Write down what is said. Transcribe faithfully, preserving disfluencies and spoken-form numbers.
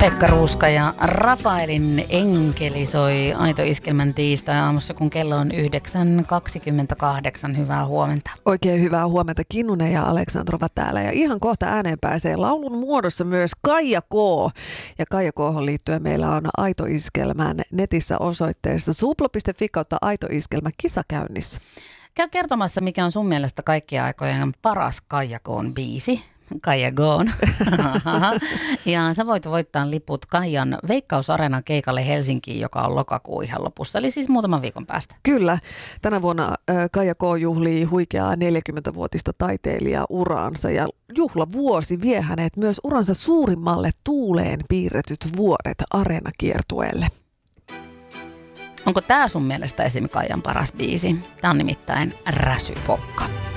Pekka Ruuska ja Rafaelin enkeli soi Aito Iskelmän tiistai-aamussa, kun kello on yhdeksän kaksikymmentäkahdeksan. Hyvää huomenta. Oikein hyvää huomenta. Kinnunen ja Aleksandrova täällä. Ja ihan kohta ääneen pääsee laulun muodossa myös Kaija K. Ja Kaija K:hon liittyen meillä on Aito Iskelmän netissä osoitteessa suplo piste fi kautta Aito Iskelmä kisa käynnissä. Käy kertomassa, mikä on sun mielestä kaikkien aikojen paras Kaija K:n biisi. Kaija Goon. Ja sä voit voittaa liput Kaijan Veikkaus-areenan keikalle Helsinkiin, joka on lokakuun ihan lopussa, eli siis muutaman viikon päästä. Kyllä. Tänä vuonna äh, Kaija K juhlii huikeaa neljäkymmentävuotista taiteilijauraansa ja juhlavuosi vie hänet myös uransa suurimmalle tuuleen piirretyt vuodet areenakiertueelle. Onko tää sun mielestä esim. Kaijan paras biisi? Tää on nimittäin Räsypokka.